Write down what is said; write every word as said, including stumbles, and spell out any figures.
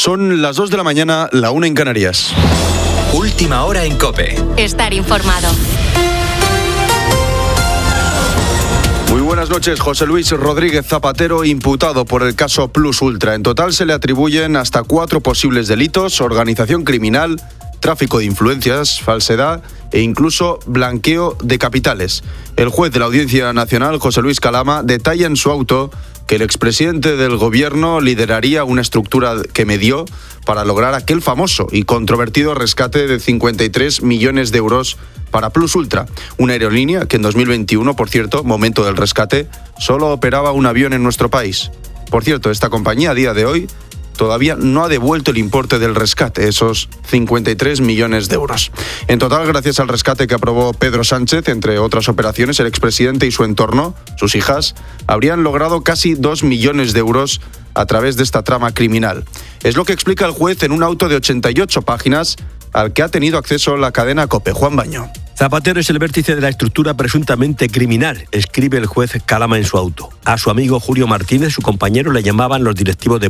Son las dos de la mañana, la una en Canarias. Última hora en COPE. Estar informado. Muy buenas noches. José Luis Rodríguez Zapatero, imputado por el caso Plus Ultra. En total se le atribuyen hasta cuatro posibles delitos: organización criminal, tráfico de influencias, falsedad e incluso blanqueo de capitales. El juez de la Audiencia Nacional, José Luis Calama, detalla en su auto que el expresidente del gobierno lideraría una estructura que medió para lograr aquel famoso y controvertido rescate de cincuenta y tres millones de euros para Plus Ultra, una aerolínea que en dos mil veintiuno, por cierto, momento del rescate, solo operaba un avión en nuestro país. Por cierto, esta compañía a día de hoy todavía no ha devuelto el importe del rescate, esos cincuenta y tres millones de euros. En total, gracias al rescate que aprobó Pedro Sánchez, entre otras operaciones, el expresidente y su entorno, sus hijas, habrían logrado casi dos millones de euros a través de esta trama criminal. Es lo que explica el juez en un auto de ochenta y ocho páginas al que ha tenido acceso la cadena COPE. Juan Baño. Zapatero es el vértice de la estructura presuntamente criminal, escribe el juez Calama en su auto. A su amigo Julio Martínez, su compañero, le llamaban los directivos de